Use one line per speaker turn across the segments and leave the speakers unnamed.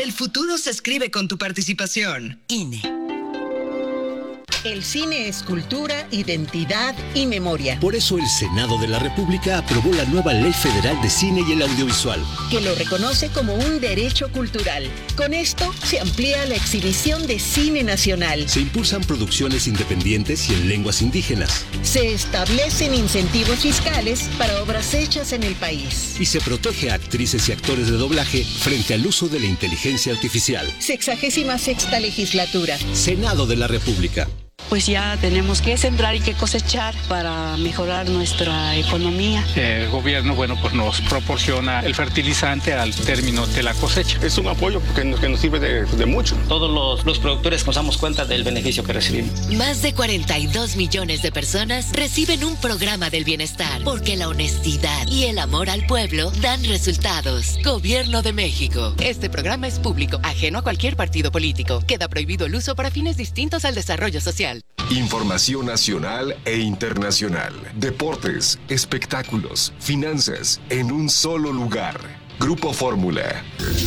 El futuro se escribe con tu participación. INE.
El cine es cultura, identidad y memoria.
Por eso el Senado de la República aprobó la nueva Ley Federal de Cine y el Audiovisual,
que lo reconoce como un derecho cultural. Con esto se amplía la exhibición de cine nacional.
se impulsan producciones independientes y en lenguas indígenas,
Se establecen incentivos fiscales para obras hechas en el país.
y se protege a actrices y actores de doblaje frente al uso de la inteligencia artificial.
66ª legislatura.
Senado de la República.
Pues ya tenemos que sembrar y que cosechar para mejorar nuestra economía.
El gobierno, pues nos proporciona el fertilizante al término de la cosecha.
Es un apoyo que nos sirve de mucho.
Todos los productores nos damos cuenta del beneficio que recibimos.
Más de 42 millones de personas reciben un programa del bienestar, porque la honestidad y el amor al pueblo dan resultados. Gobierno de México. Este programa es público, ajeno a cualquier partido político. Queda prohibido el uso para fines distintos al desarrollo social.
Información nacional e internacional. Deportes, espectáculos, finanzas, en un solo lugar. Grupo Fórmula.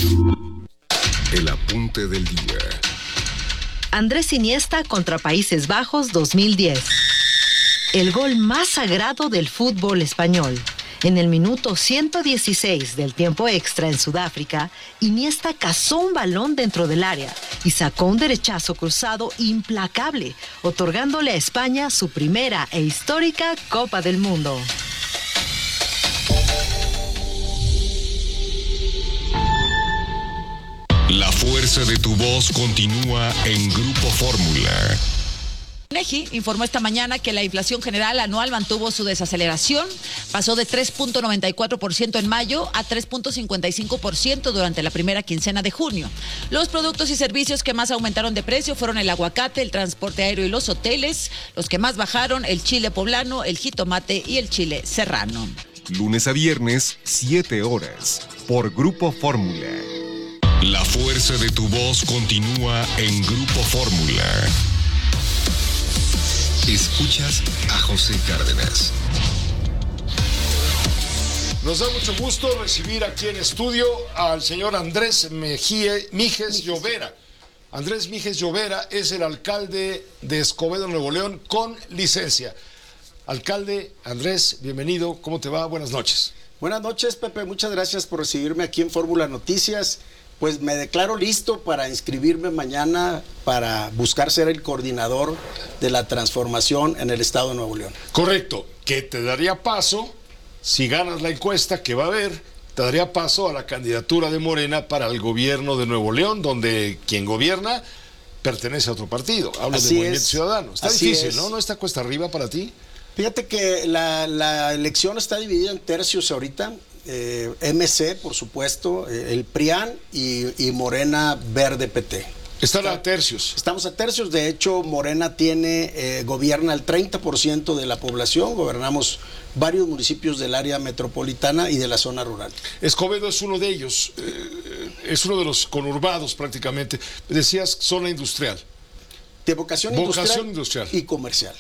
El apunte del día.
Andrés Iniesta contra Países Bajos 2010. El gol más sagrado del fútbol español. En el minuto 116 del tiempo extra en Sudáfrica, Iniesta cazó un balón dentro del área y sacó un derechazo cruzado implacable, otorgándole a España su primera e histórica Copa del Mundo.
La fuerza de tu voz continúa en Grupo Fórmula.
INEGI informó esta mañana que la inflación general anual mantuvo su desaceleración, pasó de 3.94% en mayo a 3.55% durante la primera quincena de junio. Los productos y servicios que más aumentaron de precio fueron el aguacate, el transporte aéreo y los hoteles. Los que más bajaron, el chile poblano, el jitomate y el chile serrano.
Lunes a viernes, 7 horas, por Grupo Fórmula. La fuerza de tu voz continúa en Grupo Fórmula. Escuchas a José Cárdenas.
Nos da mucho gusto recibir aquí en estudio al señor Andrés Mijes Llovera. Andrés Mijes Llovera es el alcalde de Escobedo, Nuevo León, con licencia. Alcalde Andrés, bienvenido. ¿Cómo te va? Buenas noches.
Buenas noches, Pepe. Muchas gracias por recibirme aquí en Fórmula Noticias. Pues me declaro listo para inscribirme mañana para buscar ser el coordinador de la transformación en el estado de Nuevo León.
Correcto, que te daría paso, si ganas la encuesta que va a haber, te daría paso a la candidatura de Morena para el gobierno de Nuevo León, donde quien gobierna pertenece a otro partido. Hablo de Movimiento Ciudadano. Está difícil, ¿no? ¿No está cuesta arriba para ti?
Fíjate que la elección está dividida en tercios ahorita. MC, por supuesto, el PRIAN y Morena Verde PT.
Están a tercios.
Estamos a tercios. De hecho, Morena gobierna el 30% de la población. Gobernamos varios municipios del área metropolitana y de la zona rural.
Escobedo es uno de ellos. Es uno de los conurbados prácticamente. Decías zona industrial.
De vocación industrial y comercial.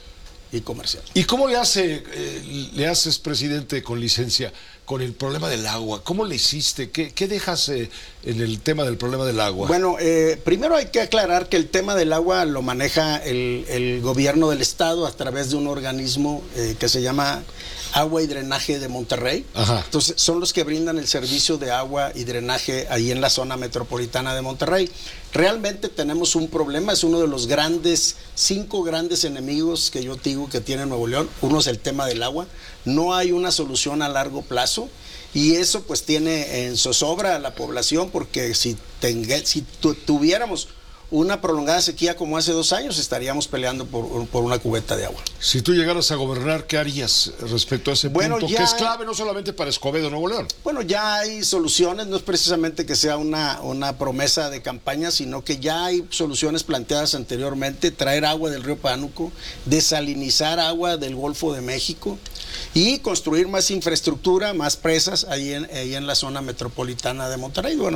¿Y
cómo le haces, presidente, con licencia, con el problema del agua? ¿Cómo le hiciste? ¿Qué dejas en el tema del problema del agua?
Bueno, primero hay que aclarar que el tema del agua lo maneja el gobierno del estado a través de un organismo que se llama Agua y Drenaje de Monterrey.
Ajá.
Entonces, son los que brindan el servicio de agua y drenaje ahí en la zona metropolitana de Monterrey. Realmente tenemos un problema, es uno de los 5 grandes enemigos que yo digo que tiene Nuevo León. Uno es el tema del agua. No hay una solución a largo plazo y eso pues tiene en zozobra a la población, porque si tuviéramos una prolongada sequía como hace 2 años, estaríamos peleando por una cubeta de agua.
Si tú llegaras a gobernar, ¿qué harías respecto a ese punto? Que es clave no solamente para Escobedo, Nuevo León.
Bueno, ya hay soluciones, no es precisamente que sea una promesa de campaña, sino que ya hay soluciones planteadas anteriormente: traer agua del río Pánuco, desalinizar agua del Golfo de México y construir más infraestructura, más presas ahí en la zona metropolitana de Monterrey. Bueno,